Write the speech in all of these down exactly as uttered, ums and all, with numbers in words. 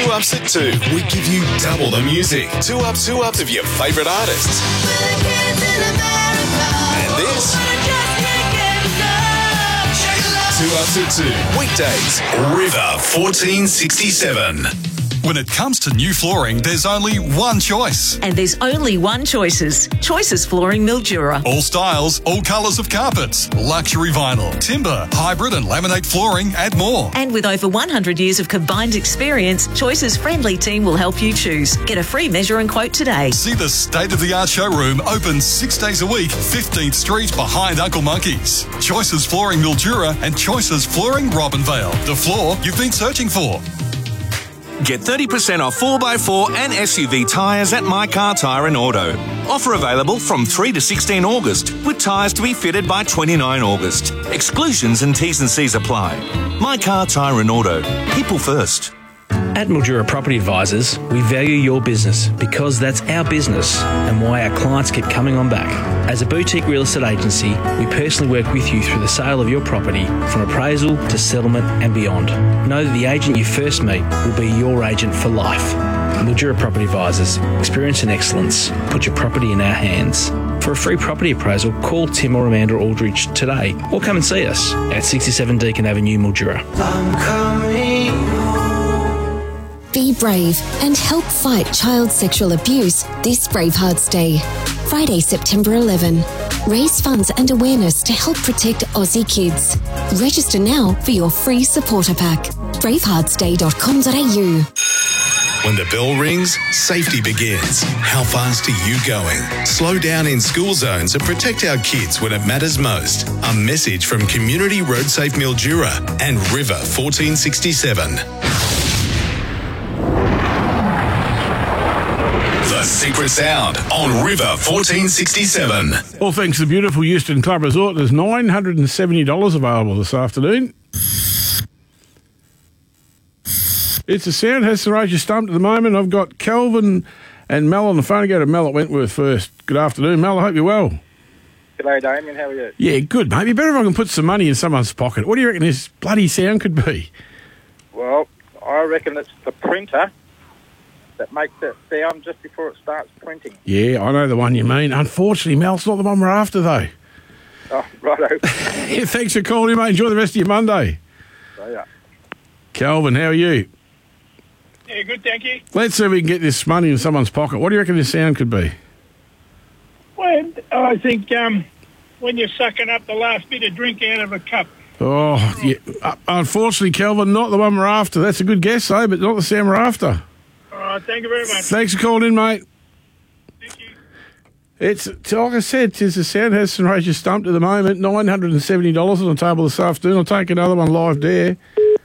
Two Ups at Two. We give you double the music. Two Ups, Two Ups of your favourite artists. And this. Two Ups at Two. Weekdays. River fourteen sixty-seven. When it comes to new flooring, there's only one choice. And there's only one Choices. Choices Flooring Mildura. All styles, all colours of carpets, luxury vinyl, timber, hybrid and laminate flooring and more. And with over one hundred years of combined experience, Choices' friendly team will help you choose. Get a free measure and quote today. See the state-of-the-art showroom open six days a week, fifteenth Street behind Uncle Monkey's. Choices Flooring Mildura and Choices Flooring Robinvale. The floor you've been searching for. Get thirty percent off four by four and S U V tyres at My Car Tyre and Auto. Offer available from three to sixteen August, with tyres to be fitted by twenty-nine August. Exclusions and T's and C's apply. My Car Tyre and Auto. People first. At Mildura Property Advisors, we value your business because that's our business and why our clients keep coming on back. As a boutique real estate agency, we personally work with you through the sale of your property, from appraisal to settlement and beyond. Know that the agent you first meet will be your agent for life. Mildura Property Advisors, experience and excellence. Put your property in our hands. For a free property appraisal, call Tim or Amanda Aldridge today or come and see us at sixty-seven Deakin Avenue, Mildura. I'm coming home. Be brave and help fight child sexual abuse this Bravehearts Day. Friday, September eleventh. Raise funds and awareness to help protect Aussie kids. Register now for your free supporter pack. bravehearts day dot com dot a u. When the bell rings, safety begins. How fast are you going? Slow down in school zones and protect our kids when it matters most. A message from Community Road Safe Mildura and River fourteen sixty-seven. The Secret Sound on River fourteen sixty-seven. All thanks to the beautiful Euston Club Resort. There's nine hundred seventy dollars available this afternoon. It's the sound. Has the Ranger stumped at the moment. I've got Kelvin and Mel on the phone. I go to Mel at Wentworth first. Good afternoon, Mel. I hope you're well. G'day, Damien. How are you? Yeah, good, mate. It'd be better if I can put some money in someone's pocket. What do you reckon this bloody sound could be? Well, I reckon it's the printer that makes that sound just before it starts printing. Yeah, I know the one you mean. Unfortunately, Mel, it's not the one we're after, though. Oh, righto. Yeah, thanks for calling, mate. Enjoy the rest of your Monday. So, yeah. Calvin, how are you? Yeah, good, thank you. Let's see if we can get this money in someone's pocket. What do you reckon this sound could be? Well, I think um, when you're sucking up the last bit of drink out of a cup. Oh, yeah. Uh, unfortunately, Calvin, not the one we're after. That's a good guess, though, but not the sound we're after. All right, thank you very much. Thanks for calling in, mate. Thank you. It's, like I said, tis the sound has some Ranger stumped at the moment. nine hundred seventy dollars on the table this afternoon. I'll take another one live there.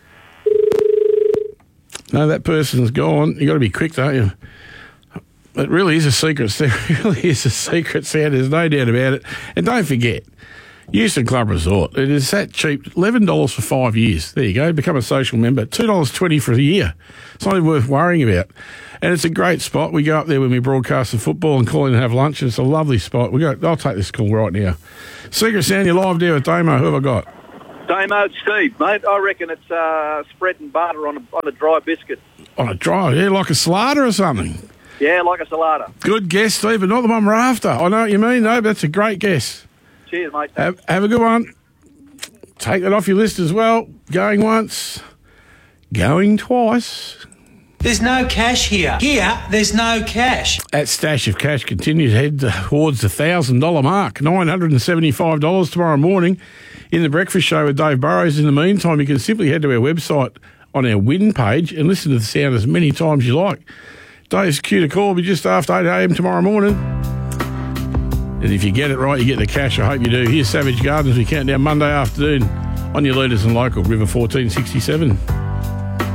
No, that person's gone. You got to be quick, don't you? It really is a secret. It really is a secret sound. There's no doubt about it. And don't forget, Euston Club Resort. It is that cheap. eleven dollars for five years. There you go. Become a social member. two dollars twenty for a year. It's not even worth worrying about. And it's a great spot. We go up there when we broadcast the football and call in and have lunch. And it's a lovely spot. We go. I'll take this call right now. Secret sound, you're live there with Damo. Who have I got? Damo, it's Steve, mate. I reckon it's uh, spreading butter on a, on a dry biscuit. On a dry, yeah, like a salada or something. Yeah, like a salada. Good guess, Steve, but not the one we're after. I know what you mean, though, but that's a great guess. Cheers, mate. Have, have a good one. Take that off your list as well. Going once, going twice. There's no cash here. Here, there's no cash. That stash of cash continues to head towards the one thousand dollars mark. nine hundred seventy-five dollars tomorrow morning in the Breakfast Show with Dave Burrows. In the meantime, you can simply head to our website on our win page and listen to the sound as many times you like. Dave's cue to call will be just after eight a.m. tomorrow morning. And if you get it right, you get the cash. I hope you do. Here's Savage Gardens. We count down Monday afternoon on your leaders and local, River fourteen sixty-seven.